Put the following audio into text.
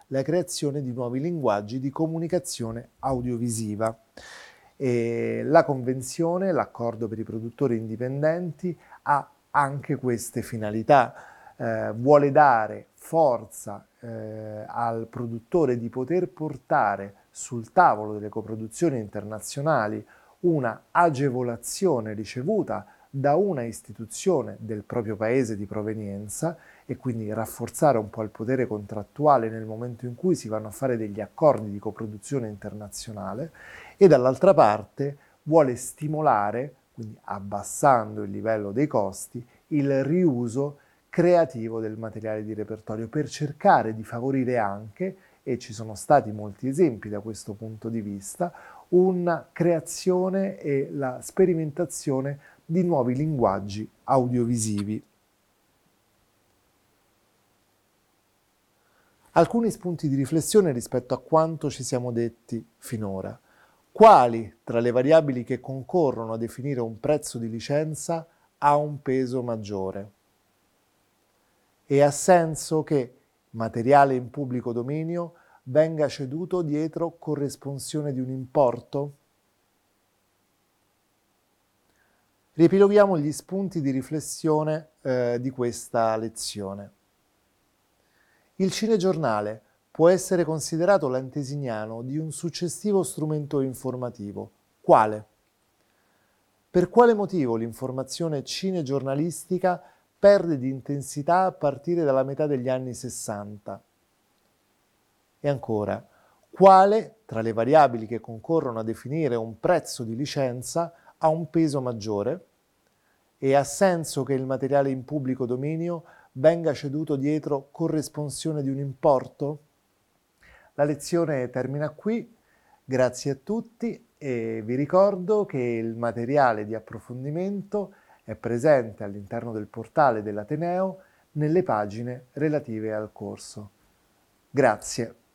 la creazione di nuovi linguaggi di comunicazione audiovisiva. E la convenzione, l'accordo per i produttori indipendenti, ha anche queste finalità. Vuole dare forza al produttore di poter portare sul tavolo delle coproduzioni internazionali una agevolazione ricevuta da una istituzione del proprio paese di provenienza e quindi rafforzare un po' il potere contrattuale nel momento in cui si vanno a fare degli accordi di coproduzione internazionale, e dall'altra parte vuole stimolare, quindi abbassando il livello dei costi, il riuso creativo del materiale di repertorio per cercare di favorire anche, e ci sono stati molti esempi da questo punto di vista, una creazione e la sperimentazione di nuovi linguaggi audiovisivi. Alcuni spunti di riflessione rispetto a quanto ci siamo detti finora. Quali tra le variabili che concorrono a definire un prezzo di licenza ha un peso maggiore? E ha senso che materiale in pubblico dominio venga ceduto dietro corresponsione di un importo? Riepiloghiamo gli spunti di riflessione di questa lezione. Il cinegiornale può essere considerato l'antesignano di un successivo strumento informativo. Quale? Per quale motivo l'informazione cinegiornalistica perde di intensità a partire dalla metà degli anni 60? E ancora, quale tra le variabili che concorrono a definire un prezzo di licenza ha un peso maggiore? E ha senso che il materiale in pubblico dominio venga ceduto dietro corresponsione di un importo? La lezione termina qui, grazie a tutti e vi ricordo che il materiale di approfondimento è presente all'interno del portale dell'Ateneo nelle pagine relative al corso. Grazie.